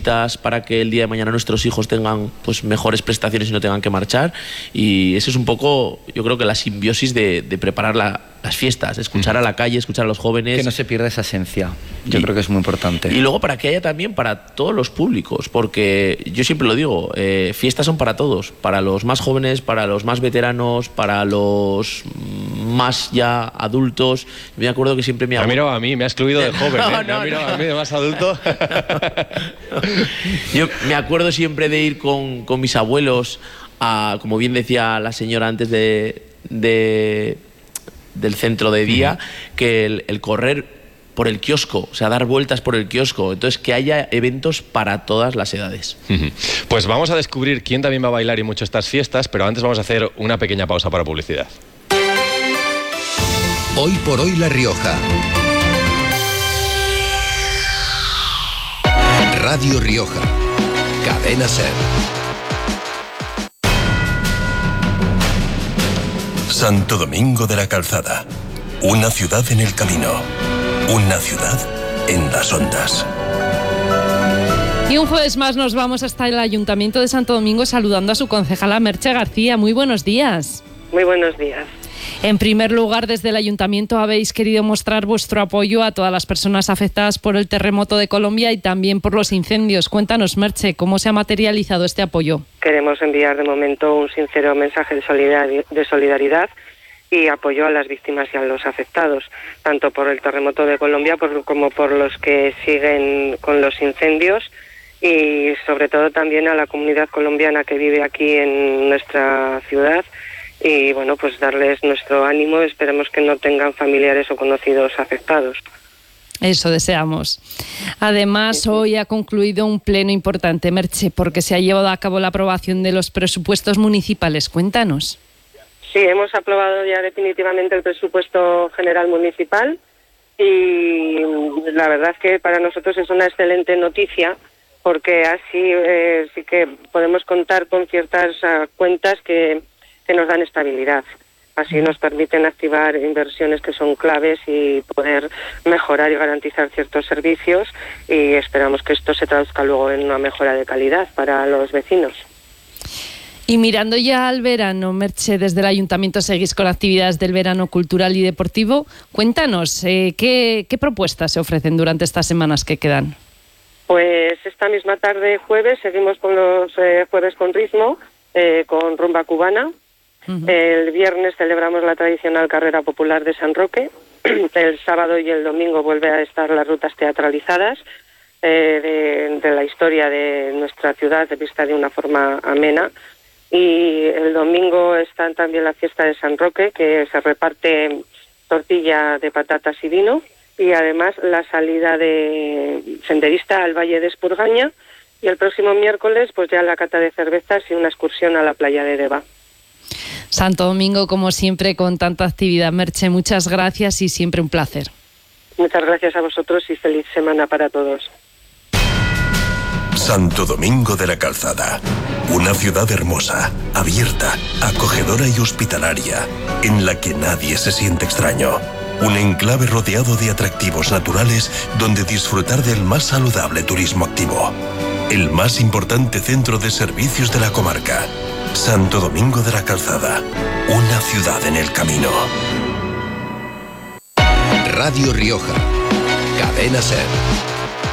cositas para que el día de mañana nuestros hijos tengan pues mejores prestaciones y no tengan que marchar. Y eso es un poco, yo creo que la simbiosis de preparar las fiestas, escuchar a la calle, escuchar a los jóvenes. Que no se pierda esa esencia, yo creo que es muy importante. Y luego para que haya también para todos los públicos, porque yo siempre lo digo, fiestas son para todos, para los más jóvenes, para los más veteranos, para los más ya adultos. Me acuerdo que siempre me... a mí, me ha excluido de joven, me ha mirado a mí de más adulto. Yo me acuerdo siempre de ir con mis abuelos a, como bien decía la señora antes del centro de día, que el correr por el kiosco, o sea, dar vueltas por el kiosco, entonces que haya eventos para todas las edades. Pues vamos a descubrir quién también va a bailar y mucho estas fiestas, pero antes vamos a hacer una pequeña pausa para publicidad. Hoy por hoy La Rioja. Radio Rioja. Cadena SER. Santo Domingo de la Calzada. Una ciudad en el camino. Una ciudad en las ondas. Y un jueves más nos vamos hasta el Ayuntamiento de Santo Domingo saludando a su concejala Merche García. Muy buenos días. Muy buenos días. En primer lugar, desde el Ayuntamiento habéis querido mostrar vuestro apoyo a todas las personas afectadas por el terremoto de Colombia y también por los incendios. Cuéntanos, Merche, ¿cómo se ha materializado este apoyo? Queremos enviar de momento un sincero mensaje de solidaridad y apoyo a las víctimas y a los afectados, tanto por el terremoto de Colombia como por los que siguen con los incendios y sobre todo también a la comunidad colombiana que vive aquí en nuestra ciudad. Y bueno, pues darles nuestro ánimo, esperemos que no tengan familiares o conocidos afectados. Eso deseamos. Además, hoy ha concluido un pleno importante, Merche, porque se ha llevado a cabo la aprobación de los presupuestos municipales. Cuéntanos. Sí, hemos aprobado ya definitivamente el presupuesto general municipal y la verdad es que para nosotros es una excelente noticia porque así sí que podemos contar con ciertas cuentas que nos dan estabilidad. Así nos permiten activar inversiones que son claves y poder mejorar y garantizar ciertos servicios y esperamos que esto se traduzca luego en una mejora de calidad para los vecinos. Y mirando ya al verano, Merche, desde el Ayuntamiento seguís con actividades del verano cultural y deportivo. Cuéntanos, ¿qué propuestas se ofrecen durante estas semanas que quedan? Pues esta misma tarde, jueves, seguimos con los jueves con ritmo, con rumba cubana. El viernes celebramos la tradicional carrera popular de San Roque. El sábado y el domingo vuelve a estar las rutas teatralizadas de la historia de nuestra ciudad, vista de una forma amena. Y el domingo está también la fiesta de San Roque, que se reparte tortilla de patatas y vino. Y además la salida de senderista al Valle de Espurgaña. Y el próximo miércoles pues ya la cata de cervezas y una excursión a la playa de Deva. Santo Domingo, como siempre, con tanta actividad. Merche, muchas gracias y siempre un placer. Muchas gracias a vosotros y feliz semana para todos. Santo Domingo de la Calzada. Una ciudad hermosa, abierta, acogedora y hospitalaria, en la que nadie se siente extraño. Un enclave rodeado de atractivos naturales donde disfrutar del más saludable turismo activo. El más importante centro de servicios de la comarca. Santo Domingo de la Calzada, una ciudad en el camino. Radio Rioja, Cadena SER.